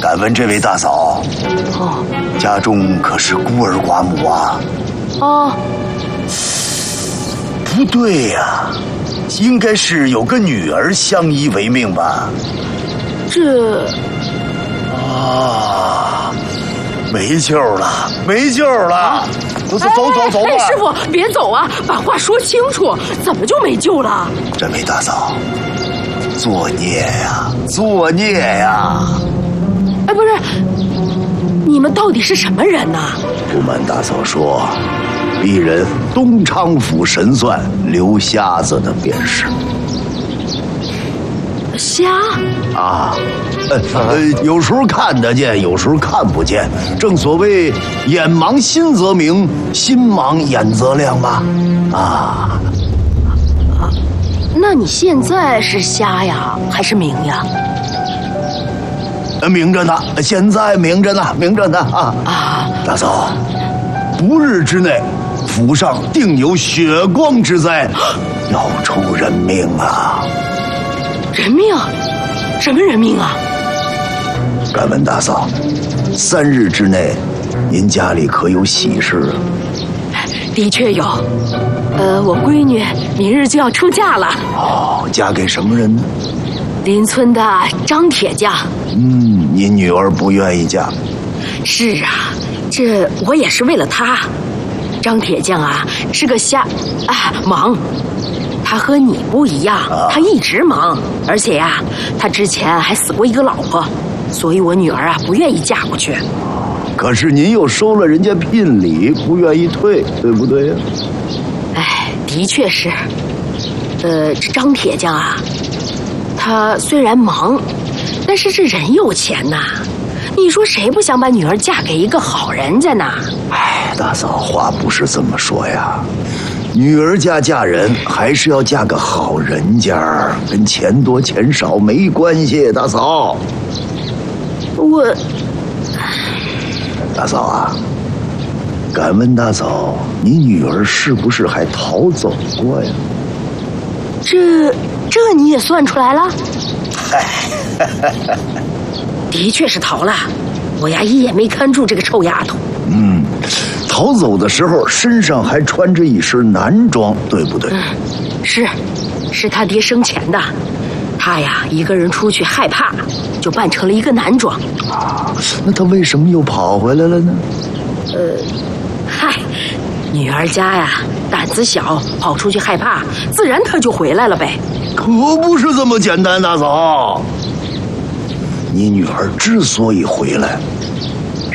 敢问这位大嫂，家中可是孤儿寡母啊？ 哦， 不对呀，应该是有个女儿相依为命吧？ 这啊，没救了，没救了！走吧！ 哎，师傅，别走啊，把话说清楚，怎么就没救了？ 这位大嫂，作孽呀，作孽呀！ 哎，不是，你们到底是什么人呢？ 不瞒大嫂说，鄙人东昌府神算刘瞎子的便是。 瞎啊，有时候看得见，有时候看不见。正所谓眼盲心则明，心盲眼则亮嘛。啊， 那你现在是瞎呀，还是明呀？ 明着呢，现在明着呢，明着呢啊！大嫂，不日之内，府上定有血光之灾，要出人命啊！ 人命？什么人命啊？ 敢问大嫂，3日之内，您家里可有喜事啊？ 的确有，我闺女明日就要出嫁了。 哦，嫁给什么人呢？ 邻村的张铁匠。 您女儿不愿意嫁？ 是啊，这我也是为了她。张铁匠啊，是个忙。他和你不一样，他一直忙，而且呀，他之前还死过一个老婆，所以我女儿啊不愿意嫁过去。 可是您又收了人家聘礼，不愿意退，对不对呀？ 哎，的确是。这张铁匠啊，他虽然忙，但是这人有钱呐。你说谁不想把女儿嫁给一个好人家呢？ 哎，大嫂，话不是这么说呀。女儿嫁人还是要嫁个好人家，跟钱多钱少没关系。大嫂，大嫂啊，敢问大嫂，你女儿是不是还逃走过呀？ 这你也算出来了？的确是逃了，我呀一眼没看住这个臭丫头。逃走的时候身上还穿着一身男装，对不对？是他爹生前的。他呀一个人出去害怕，就扮成了一个男装。那他为什么又跑回来了呢？女儿家呀胆子小，跑出去害怕，自然他就回来了呗。可不是这么简单，大嫂。你女儿之所以回来，